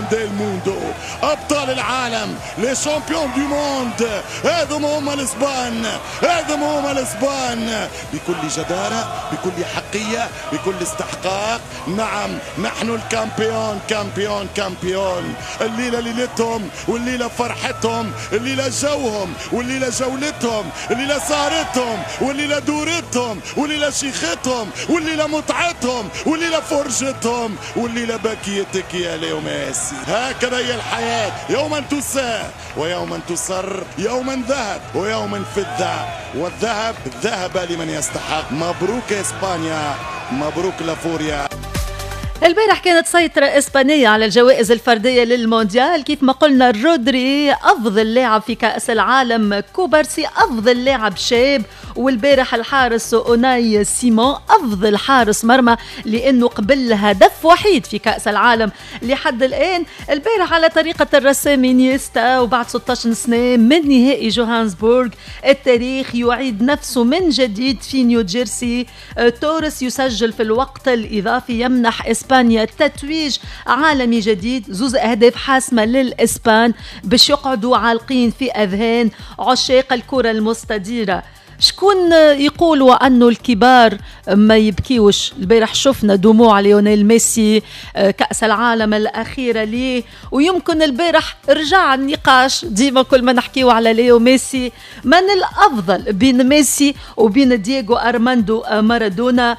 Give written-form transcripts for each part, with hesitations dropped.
ديل موندو، ابطال العالم، لي شامبيون دو موند، هذم هم الاسبان، هذم هم الاسبان بكل جدارة، بكل حقية، بكل استحقاق. نعم نحن الكامبيون، كامبيون كامبيون. الليلة ليلتهم، والليلة فرحتهم، الليلة جوهم، والليلة جولتهم، الليلة سهرتهم، والليلة دورتهم، والليلة شيختهم، والليلة متعتهم، والليلة فرجتهم، والليلة بكيتك يا ليو ميسي. هكذا هي الحياة، يوما تساء ويوما تسر، يوما ذهب ويوما فضة، والذهب ذهب لمن يستحق. مبروك اسبانيا، مبروك لافوريا. البارح كانت سيطرة إسبانية على الجوائز الفردية للمونديال. كيف ما قلنا رودري أفضل لاعب في كأس العالم، كوبارسي أفضل لاعب شاب، والبارح الحارس أوناي سيمون أفضل حارس مرمى لأنه قبل هدف وحيد في كأس العالم لحد الآن. البارح على طريقة الرسام إنيستا وبعد 16 سنة من نهائي جوهانسبورغ التاريخ يعيد نفسه من جديد في نيوجيرسي. توريس يسجل في الوقت الإضافي يمنح إسبانيا تتويج عالمي جديد، زوز أهداف حاسمة للإسبان باش يقعدوا عالقين في أذهان عشاق الكرة المستديرة. شكون يقولوا أنه الكبار ما يبكيوش؟ البارح شفنا دموع ليونيل ميسي كأس العالم الأخيرة ليه، ويمكن البارح رجع النقاش ديما كل ما نحكيو على ليو ميسي من الأفضل بين ميسي وبين دييغو أرماندو مارادونا.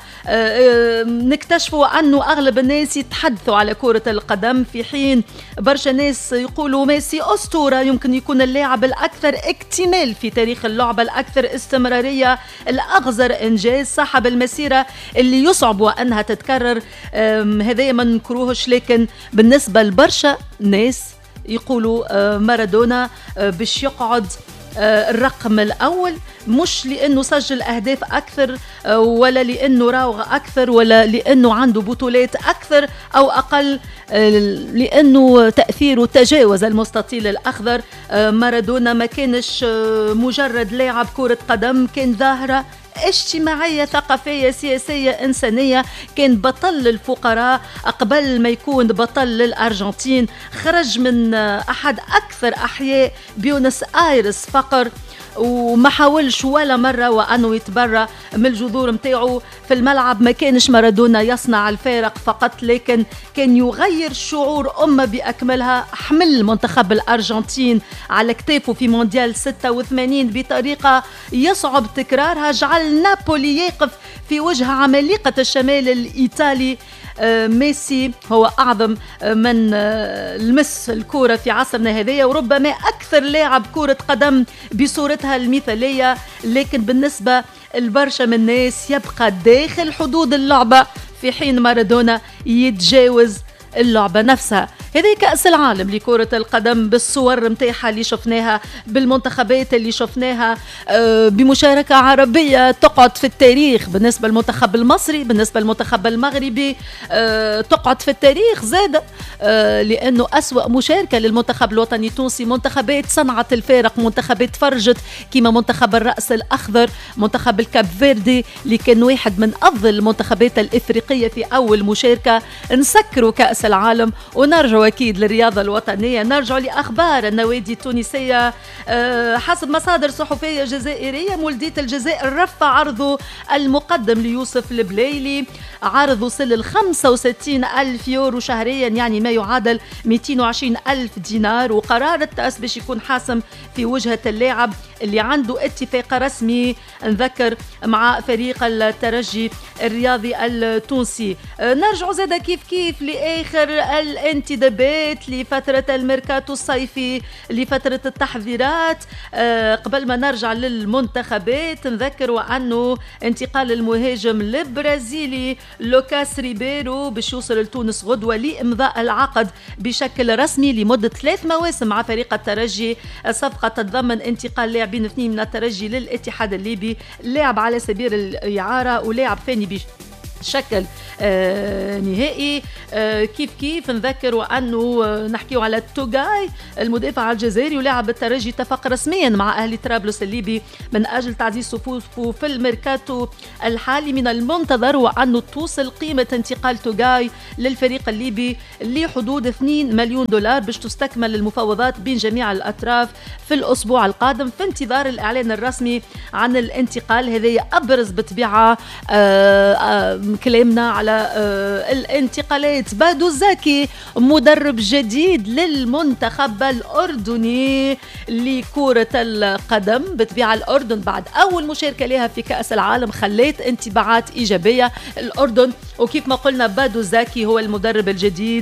نكتشفوا أنه أغلب الناس يتحدثوا على كرة القدم في حين برشا ناس يقولوا ميسي أسطورة، يمكن يكون اللاعب الأكثر اكتمال في تاريخ اللعبة، الأكثر استمرارية، الأغزر إنجاز، صاحب المسيرة اللي يصعب أنها تتكرر. هذا ما نكروهش، لكن بالنسبة لبرشا ناس يقولوا مارادونا باش يقعد الرقم الأول، مش لأنه سجل أهداف أكثر ولا لأنه راوغ أكثر ولا لأنه عنده بطولات أكثر أو أقل، لأنه تأثيره تجاوز المستطيل الأخضر. مارادونا ما كانش مجرد لاعب كرة قدم، كان ظاهرة اجتماعية ثقافية سياسية إنسانية، كان بطل للفقراء قبل ما يكون بطل للأرجنتين. خرج من أحد أكثر أحياء بيونس آيرس فقر، وما حاولش ولا مرة وأنه يتبرى من الجذور متاعه في الملعب. ما كانش مارادونا يصنع الفارق فقط، لكن كان يغير شعور أمة بأكملها. حمل منتخب الأرجنتين على كتافه في مونديال 86 بطريقة يصعب تكرارها، جعل نابولي يقف في وجه عمالقة الشمال الإيطالي. ميسي هو أعظم من لمس الكرة في عصرنا هذايا، وربما أكثر لاعب كرة قدم بصورتها المثالية، لكن بالنسبة لبرشا من الناس يبقى داخل حدود اللعبة، في حين مارادونا يتجاوز اللعبة نفسها. هذه كأس العالم لكرة القدم بالصور متاعها اللي شفناها، بالمنتخبات اللي شفناها، بمشاركة عربية تقعد في التاريخ بالنسبة للمنتخب المصري، بالنسبة للمنتخب المغربي تقعد في التاريخ زادة، لأنه أسوأ مشاركة للمنتخب الوطني التونسي. منتخبات صنعت الفارق، منتخبات فرجت كما منتخب الرأس الأخضر، منتخب الكاب فيردي اللي كان واحد من أفضل المنتخبات الإفريقية في أول مشاركة. نسكروا كأس العالم ونرجع أكيد للرياضة الوطنية، نرجع لأخبار النوادي التونسية. حسب مصادر صحفية جزائرية، مولودية الجزائر رفع عرضه المقدم ليوسف البليلي، عرض وصل 65 ألف يورو شهريا، يعني ما يعادل 220 ألف دينار، وقرار التأس باش يكون حاسم في وجهة اللاعب اللي عنده اتفاق رسمي نذكر مع فريق الترجي الرياضي التونسي. نرجع زادا كيف كيف لآخر الانتدابات لفترة الميركاتو الصيفي، لفترة التحضيرات. قبل ما نرجع للمنتخبات نذكر أنه انتقال المهاجم البرازيلي لوكاس ريبيرو باش يوصل لتونس غدوة لإمضاء العقد بشكل رسمي لمدة 3 مواسم مع فريق الترجي. الصفقة تتضمن انتقال لاعبين 2 من الترجي للاتحاد الليبي، لاعب على سبيل الإعارة ولاعب ثاني شكل نهائي. كيف نذكر أنه نحكيه على توغاي المدافع الجزائري ولاعب الترجي اتفق رسميا مع أهلي طرابلس الليبي من أجل تعزيز صفوفه في الميركاتو الحالي. من المنتظر وأنه توصل قيمة انتقال توغاي للفريق الليبي لحدود 2 مليون دولار باش تستكمل المفاوضات بين جميع الأطراف في الأسبوع القادم في انتظار الإعلان الرسمي عن الانتقال. هذا أبرز بطبيعة كلامنا على الانتقالات. بادو زاكي مدرب جديد للمنتخب الأردني لكرة القدم. بطبيعة الأردن بعد أول مشاركة لها في كأس العالم خلت انطباعات إيجابية. الأردن وكيف ما قلنا بادو زاكي هو المدرب الجديد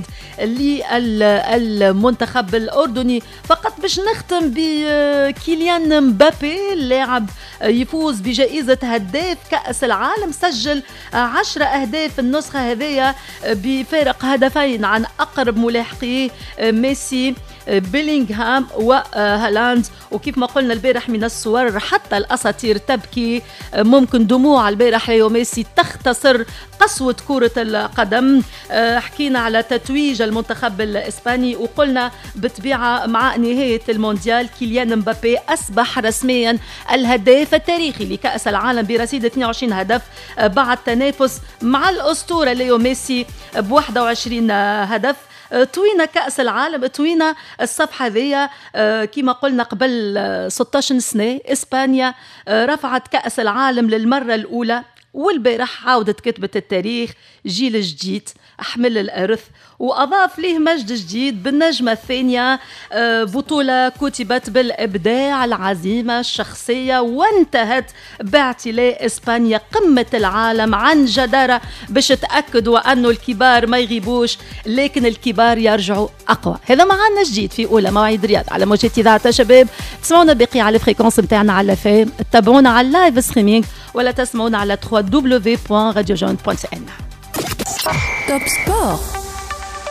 للمنتخب الأردني. فقط باش نختم بكيليان مبابي اللاعب يفوز بجائزة هداف كأس العالم، سجل 10 أهداف النسخة هذية بفارق هدفين عن أقرب ملاحقيه ميسي بيلينغهام وهالاند. وكيف ما قلنا البارح من الصور حتى الأساطير تبكي، ممكن دموع البارح ليو ميسي تختصر قسوة كرة القدم. حكينا على تتويج المنتخب الإسباني وقلنا بطبيعة مع نهاية المونديال كيليان مبابي أصبح رسميا الهداف التاريخي لكأس العالم برصيد 22 هدف بعد تنافس مع الأسطورة ليو ميسي ب 21 هدف. توينا كأس العالم، توينا الصفحة ذي كما قلنا قبل 16 سنة إسبانيا رفعت كأس العالم للمرة الأولى، والبارح عودت كتبة التاريخ جيل جديد أحمل الأرث وأضاف له مجد جديد بالنجمة الثانية. بطولة كتبت بالإبداع العزيمة الشخصية وانتهت باعتلاء إسبانيا قمة العالم عن جدارة باش تأكدوا أنه الكبار ما يغيبوش لكن الكبار يرجعوا أقوى. هذا معنا جديد في أولى مواعيد رياض على موجات إذاعة شباب. تسمعونا باقي على الفريكونس متاعنا على فام، تابعونا على اللايف ستريمينغ ولا تسمعونا على www.radiojaune.n. توب سبور.